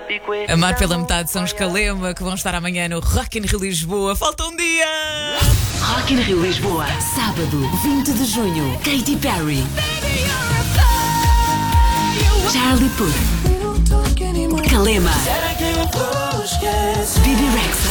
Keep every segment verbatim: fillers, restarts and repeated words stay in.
Amar pela metade são os Calema, que vão estar amanhã no Rock in Rio Lisboa. Falta um dia! Rock in Rio Lisboa, sábado, vinte de junho. Katy Perry, Charlie Puth, Calema, Bibi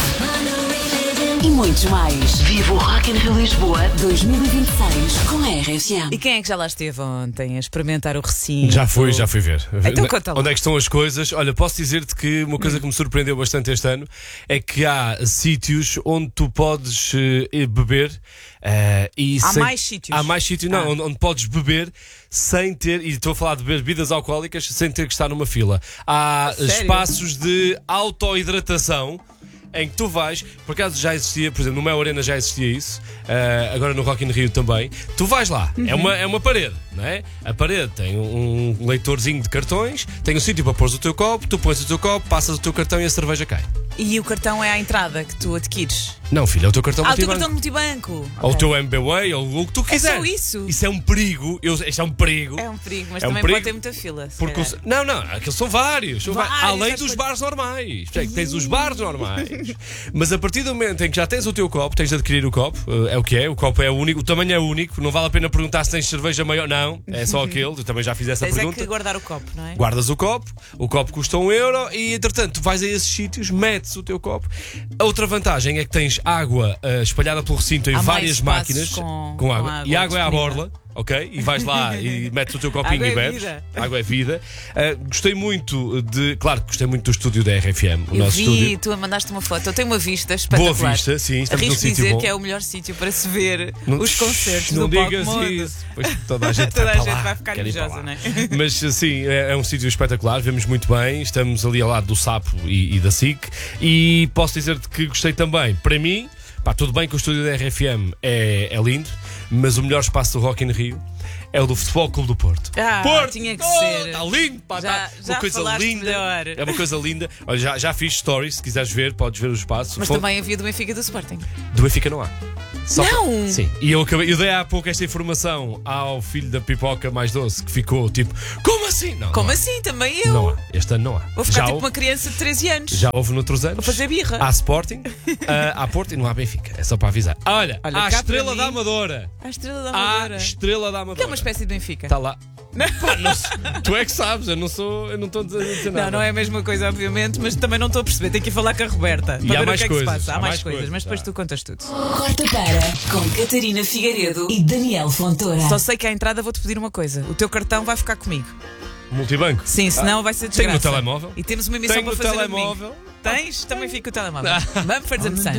Rexha e muitos mais. Viva o Rock in Rio Lisboa dois mil e vinte e seis com a R F M. E quem é que já lá esteve ontem a experimentar o recinto? Já fui, já fui ver. Então conta lá. Onde é que estão as coisas? Olha, posso dizer-te que uma coisa que me surpreendeu bastante este ano é que há sítios onde tu podes uh, beber uh, e Há sem... mais sítios? Há mais sítios, não, Ah. onde, onde podes beber sem ter, e estou a falar de beber bebidas alcoólicas sem ter que estar numa fila. Há Sério? espaços de autohidratação em que tu vais, por acaso já existia, por exemplo, no Mel Arena já existia isso, uh, agora no Rock in Rio também. Tu vais lá, Uhum. é, uma, é uma parede, não é? A parede tem um leitorzinho de cartões, tem um sítio para pôr o teu copo, tu pões o teu copo, passas o teu cartão e a cerveja cai. E o cartão é à entrada que tu adquires? Não, filho, é o teu cartão Ah, o teu multibanco. cartão de multibanco. Ou o Ok. teu M B Way, ou o que tu quiseres. só isso? Isso é um perigo. Eu, isto é um perigo. É um perigo, mas É um também perigo, pode ter muita fila. se Porque calhar. o- não, não, aqueles são vários, são Vários, vários, além acho dos que- bares normais. É que tens os bares normais. Mas a partir do momento em que já tens o teu copo, tens de adquirir o copo, eh, é o que é, o copo é único, o tamanho é único, não vale a pena perguntar se tens cerveja maior. Não, é só aquele, eu também já fiz essa Tens é pergunta. que guardar o copo, não é? Guardas o copo, o copo custa um euro e entretanto tu vais a esses sítios, metes o teu copo. A outra vantagem é que tens água eh, espalhada pelo recinto em Há mais várias espaços máquinas com- com, com água. água E a água é à disponível. borla, ok? E vais lá e metes o teu copinho Água e é bebes. vida. Água é vida. Eh, gostei muito de. Claro que gostei muito do estúdio da R F M, o Eu nosso vi, estúdio. tu mandaste uma foto. Eu tenho uma vista espetacular. Boa vista, sim, estamos num Arrisco sítio dizer bom. que é o melhor sítio para se ver Não- os concertos não do palco digas mundo. isso, pois toda a gente, Toda vai, a para gente lá, vai ficar quer ir para invejosa, lá. não é? Mas sim, é, é um sítio espetacular, vemos muito bem, estamos ali ao lado do Sapo e, e da S I C, e posso dizer-te que gostei também. Para mim, pá, tudo bem que o estúdio da R F M é, é lindo, mas o melhor espaço do Rock in Rio é o do Futebol Clube do Porto. Ah, Porto! tinha que Oh, ser. Está lindo, pá, Já- tá já uma coisa falaste linda. melhor. É uma coisa linda. Olha, já, já fiz stories, se quiseres ver, podes ver o espaço. Mas Fo- também havia do Benfica e do Sporting. Do Benfica não há. Só Não! pa- Sim. E eu, acabei, eu dei há pouco esta informação ao filho da pipoca mais doce que ficou tipo, como assim? Não, Como não há. assim? Também eu. Não há. Este ano não há. Vou ficar já, tipo houve, uma criança de treze anos. já houve noutros anos. Vou fazer birra. Há Sporting, ah, há Porto e não há Benfica. É só para avisar. Olha, Olha, há a cá para Estrela mim- da Amadora. A Estrela da Há Amadora. Estrela da Amadora. Que é uma espécie de Benfica. Está lá. Pá, não sei. Tu é que sabes, eu não sou, eu não estou a dizer, a dizer nada. Não, não é a mesma coisa, obviamente, mas também não estou a perceber. Tenho que ir falar com a Roberta E para há ver mais o que é que coisas, se passa. Há, há mais, mais coisas, coisas, mas depois há. tu contas tudo. Quarta-feira, com Catarina Figueiredo e Daniel Fontoura. Só sei que à entrada vou-te pedir uma coisa. O teu cartão vai ficar comigo. Multibanco. Sim, senão vai ser Tenho desgraça. no telemóvel. E temos uma emissão Tenho para no fazer no telemóvel. domingo. Tens? Também fica o telemóvel. Vamos fazer